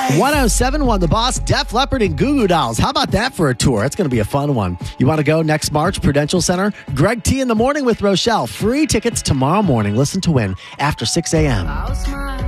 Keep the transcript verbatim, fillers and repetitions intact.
one oh seven one The Boss, Def Leppard, and Goo Goo Dolls. How about that for a tour? It's going to be a fun one. You want to go next March, Prudential Center? Greg T in the morning with Rochelle. Free tickets tomorrow morning. Listen to win after six a.m.